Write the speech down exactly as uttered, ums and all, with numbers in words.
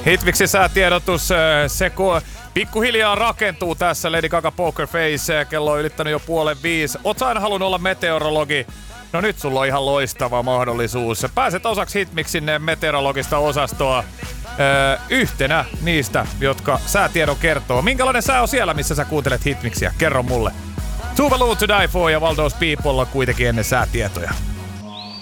Hitmixin säätiedotus, se kun pikkuhiljaa rakentuu tässä. Lady Gaga Poker Face, kello on ylittänyt jo puolen viisi. Oot sä aina halunnut olla meteorologi? No nyt sulla on ihan loistava mahdollisuus. Pääset osaksi Hitmixin meteorologista osastoa öö, yhtenä niistä, jotka säätiedon kertoo. Minkälainen sää on siellä, missä sä kuuntelet Hitmixia? Kerro mulle. Too Balloon to Die For ja Waldo's People on kuitenkin ennen säätietoja.